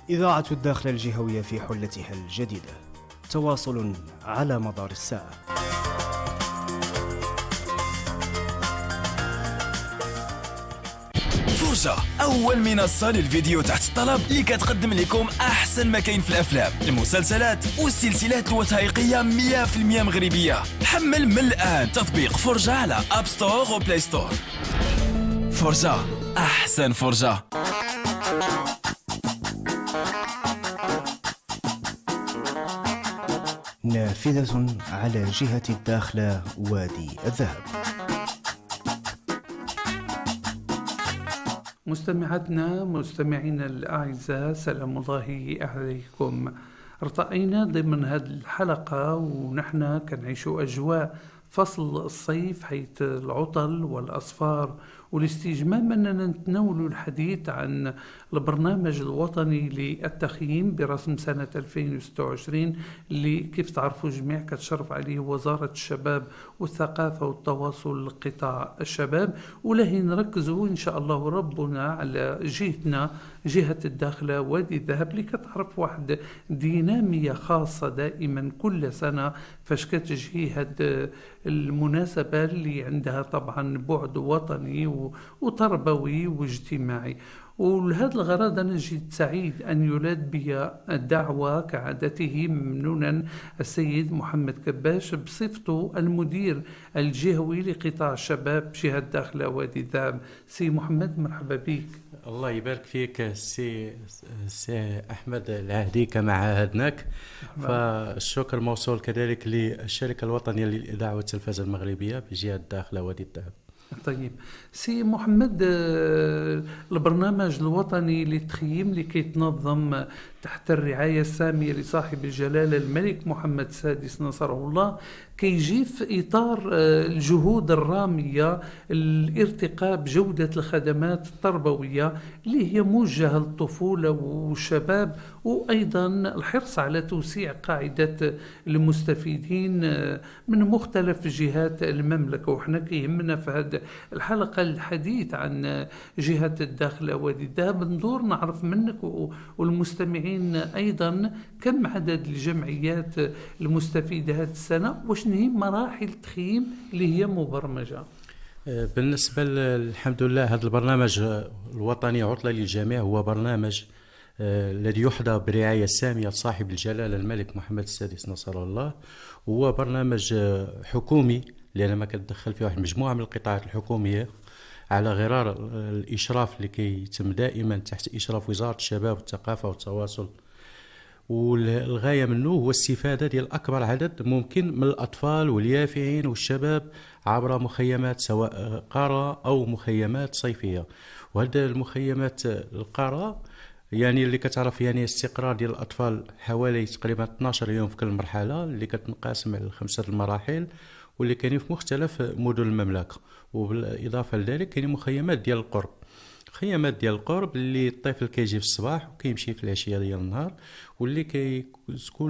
إذاعة الداخلة الجهوية في حلتها الجديدة، تواصل على مدار الساعة. فرجة، أول منصة للفيديو تحت الطلب اللي كتقدم لكم أحسن ما كاين في الأفلام، المسلسلات والسلسلات الوثائقية 100% مغربية. حمل من الآن تطبيق فرجة على أب ستور وبلاي ستور. فرجة، أحسن فرجة. نافذة على جهة الداخلة وادي الذهب. مستمعينا الأعزاء، سلام الله عليكم. ارتقينا ضمن هذه الحلقة ونحن كنعيش أجواء فصل الصيف، حيث العطل والأصفار والاستجمام أننا نتناول الحديث عن البرنامج الوطني للتخييم برسم سنة 2026 اللي كيف تعرفوا جميع كتشرف عليه وزارة الشباب والثقافة والتواصل لقطاع الشباب. وله نركزوا إن شاء الله ربنا على جهتنا، جهة الداخلة وادي الذهب، اللي كتعرف واحد دينامية خاصة دائما كل سنة فاش كتجي هاد المناسبة اللي عندها طبعا بعد وطني وتربوي واجتماعي. ولهذا الغرض أنا جيت سعيد أن يلاد بي الدعوة كعادته ممنونا السيد محمد كباش بصفته المدير الجهوي لقطاع الشباب جهة الداخلة وادي الذهب. سي محمد، مرحبا بك. الله يبارك فيك سي أحمد العهدي كما عاهدناك. فالشكر موصول كذلك للشركة الوطنية للإذاعة والتلفزة المغربية بجهة الداخلة وادي الذهب. طيب سي محمد، البرنامج الوطني للتخييم اللي كيتنظم تحت الرعاية السامية لصاحب الجلالة الملك محمد السادس نصره الله كيجي في إطار الجهود الرامية الارتقاء بجودة الخدمات التربوية اللي هي موجهة للطفولة والشباب، وأيضا الحرص على توسيع قاعدة المستفيدين من مختلف جهات المملكة. وإحنا كيهمنا في هذه الحلقة الحديث عن جهة الداخلة وادي الذهب، ندور نعرف منك والمستمعين أيضا كم عدد الجمعيات المستفيدة هذه السنة، وشنو هي مراحل التخييم اللي هي مبرمجة. بالنسبة الحمد لله هذا البرنامج الوطني عطلة للجميع هو برنامج الذي يحظى برعاية سامية لصاحب الجلالة الملك محمد السادس نصره الله. هو برنامج حكومي لأن ما كتدخل فيه واحد مجموعة من القطاعات الحكومية على غرار الإشراف اللي كيتم دائما تحت إشراف وزارة الشباب والثقافة والتواصل. والغاية منه هو الاستفادة ديال أكبر عدد ممكن من الأطفال واليافعين والشباب عبر مخيمات سواء قارة أو مخيمات صيفية. وهذا المخيمات القارة يعني اللي كتعرف يعني استقرار ديال الأطفال حوالي تقريبا 12 يوم في كل مرحلة، اللي كتنقسم على 5 المراحل واللي كاينين في مختلف مدن المملكة. وبالإضافة لذلك كاينين مخيمات ديال القرب، خيامات ديال القرب اللي الطفل كيجي في الصباح وكيمشي في العشية ديال النهار، واللي كتكون